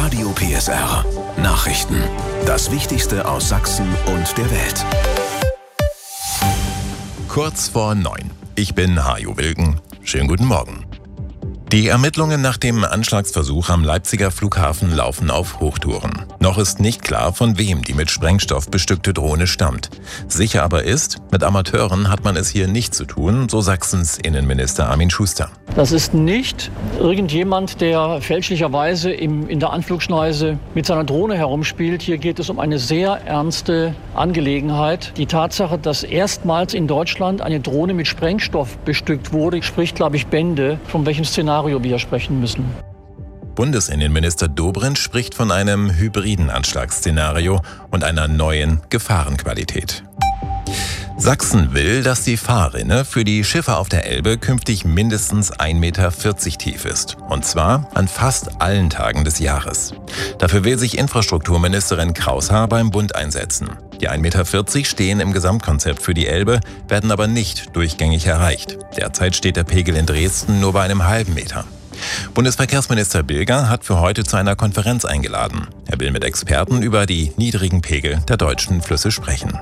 Radio PSR. Nachrichten. Das Wichtigste aus Sachsen und der Welt. Kurz vor 9. Ich bin Hajo Wilken. Schönen guten Morgen. Die Ermittlungen nach dem Anschlagsversuch am Leipziger Flughafen laufen auf Hochtouren. Noch ist nicht klar, von wem die mit Sprengstoff bestückte Drohne stammt. Sicher aber ist, mit Amateuren hat man es hier nicht zu tun, so Sachsens Innenminister Armin Schuster. Das ist nicht irgendjemand, der fälschlicherweise in der Anflugschneise mit seiner Drohne herumspielt. Hier geht es um eine sehr ernste Angelegenheit. Die Tatsache, dass erstmals in Deutschland eine Drohne mit Sprengstoff bestückt wurde, spricht, glaube ich, Bände, von welchem Szenario wir hier sprechen müssen. Bundesinnenminister Dobrindt spricht von einem hybriden Anschlagsszenario und einer neuen Gefahrenqualität. Sachsen will, dass die Fahrrinne für die Schiffe auf der Elbe künftig mindestens 1,40 Meter tief ist. Und zwar an fast allen Tagen des Jahres. Dafür will sich Infrastrukturministerin Kraushaar beim Bund einsetzen. Die 1,40 Meter stehen im Gesamtkonzept für die Elbe, werden aber nicht durchgängig erreicht. Derzeit steht der Pegel in Dresden nur bei einem halben Meter. Bundesverkehrsminister Bilger hat für heute zu einer Konferenz eingeladen. Er will mit Experten über die niedrigen Pegel der deutschen Flüsse sprechen.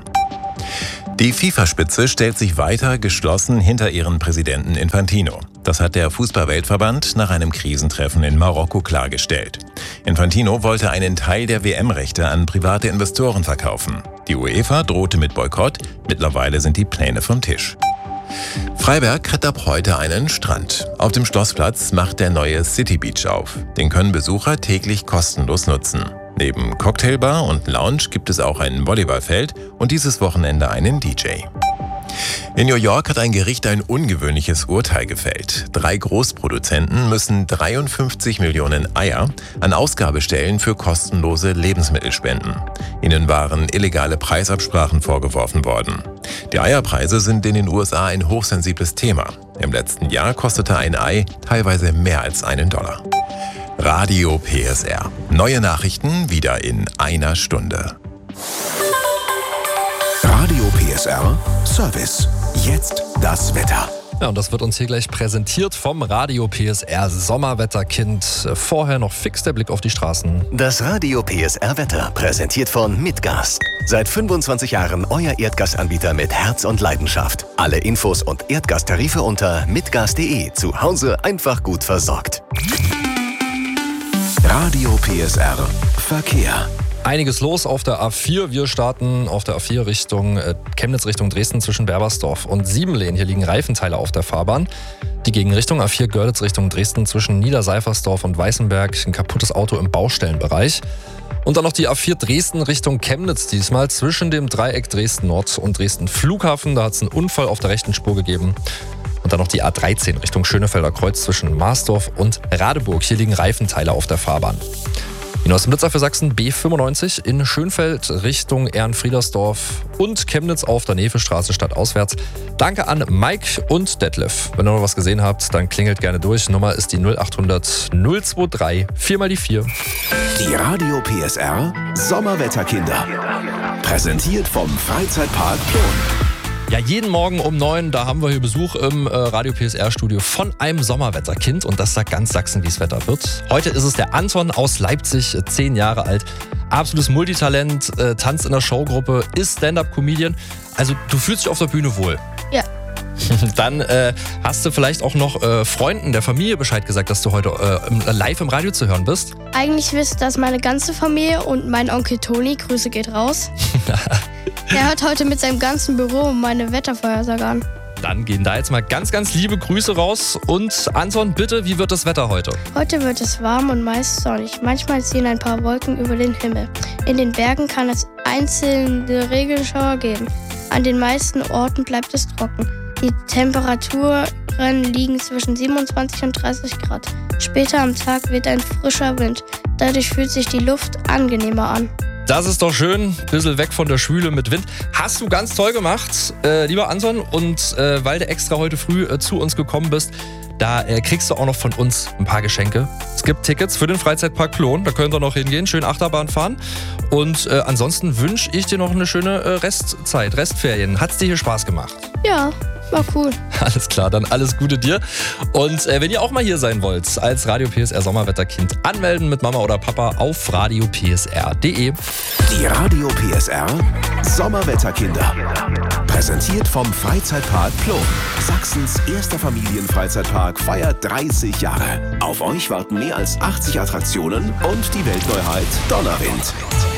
Die FIFA-Spitze stellt sich weiter geschlossen hinter ihren Präsidenten Infantino. Das hat der Fußball-Weltverband nach einem Krisentreffen in Marokko klargestellt. Infantino wollte einen Teil der WM-Rechte an private Investoren verkaufen. Die UEFA drohte mit Boykott, mittlerweile sind die Pläne vom Tisch. Freiberg hat ab heute einen Strand. Auf dem Schlossplatz macht der neue City Beach auf. Den können Besucher täglich kostenlos nutzen. Neben Cocktailbar und Lounge gibt es auch ein Volleyballfeld und dieses Wochenende einen DJ. In New York hat ein Gericht ein ungewöhnliches Urteil gefällt. 3 Großproduzenten müssen 53 Millionen Eier an Ausgabestellen für kostenlose Lebensmittel spenden. Ihnen waren illegale Preisabsprachen vorgeworfen worden. Die Eierpreise sind in den USA ein hochsensibles Thema. Im letzten Jahr kostete ein Ei teilweise mehr als $1. Radio PSR. Neue Nachrichten wieder in einer Stunde. Radio PSR Service. Jetzt das Wetter. Ja, und das wird uns hier gleich präsentiert vom Radio PSR Sommerwetterkind. Vorher noch fix der Blick auf die Straßen. Das Radio PSR Wetter präsentiert von Mitgas. Seit 25 Jahren euer Erdgasanbieter mit Herz und Leidenschaft. Alle Infos und Erdgastarife unter mitgas.de. Zu Hause einfach gut versorgt. Radio PSR Verkehr. Einiges los auf der A4. Wir starten auf der A4 Richtung Chemnitz, Richtung Dresden zwischen Berbersdorf und Siebenlehn. Hier liegen Reifenteile auf der Fahrbahn. Die Gegenrichtung A4 Görlitz Richtung Dresden zwischen Niederseifersdorf und Weißenberg. Ein kaputtes Auto im Baustellenbereich. Und dann noch die A4 Dresden Richtung Chemnitz diesmal zwischen dem Dreieck Dresden Nord und Dresden Flughafen. Da hat es einen Unfall auf der rechten Spur gegeben. Und dann noch die A13 Richtung Schönefelder Kreuz zwischen Marsdorf und Radeburg. Hier liegen Reifenteile auf der Fahrbahn. Hinaus im Blitzer für Sachsen B95 in Schönfeld Richtung Ehrenfriedersdorf und Chemnitz auf der Nevestraße stadtauswärts. Danke an Mike und Detlef. Wenn ihr noch was gesehen habt, dann klingelt gerne durch. Nummer ist die 0800 023 4 x 4. Die Radio PSR Sommerwetterkinder. Präsentiert vom Freizeitpark Plon. Ja, jeden Morgen um 9, da haben wir hier Besuch im Radio PSR-Studio von einem Sommerwetterkind. Und das sagt ganz Sachsen, wie es Wetter wird. Heute ist es der Anton aus Leipzig, 10 Jahre alt. Absolutes Multitalent, tanzt in der Showgruppe, ist Stand-Up-Comedian. Also du fühlst dich auf der Bühne wohl. Ja. Dann hast du vielleicht auch noch Freunden der Familie Bescheid gesagt, dass du heute live im Radio zu hören bist? Eigentlich wisst das meine ganze Familie und mein Onkel Toni. Grüße geht raus. Er hört heute mit seinem ganzen Büro meine Wettervorhersage an. Dann gehen da jetzt mal ganz, ganz liebe Grüße raus. Und Anton, bitte, wie wird das Wetter heute? Heute wird es warm und meist sonnig. Manchmal ziehen ein paar Wolken über den Himmel. In den Bergen kann es einzelne Regenschauer geben. An den meisten Orten bleibt es trocken. Die Temperaturen liegen zwischen 27 und 30 Grad. Später am Tag weht ein frischer Wind. Dadurch fühlt sich die Luft angenehmer an. Das ist doch schön. Bisschen weg von der Schwüle mit Wind. Hast du ganz toll gemacht, lieber Anton. Und weil du extra heute früh zu uns gekommen bist, da kriegst du auch noch von uns ein paar Geschenke. Es gibt Tickets für den Freizeitpark Plon. Da könnt ihr noch hingehen, schön Achterbahn fahren. Und ansonsten wünsche ich dir noch eine schöne Restzeit, Restferien. Hat's dir hier Spaß gemacht? Ja. War cool. Alles klar, dann alles Gute dir. Und wenn ihr auch mal hier sein wollt, als Radio PSR Sommerwetterkind, anmelden mit Mama oder Papa auf radiopsr.de. Die Radio PSR Sommerwetterkinder. Präsentiert vom Freizeitpark Plum. Sachsens erster Familienfreizeitpark feiert 30 Jahre. Auf euch warten mehr als 80 Attraktionen und die Weltneuheit Donnerwind.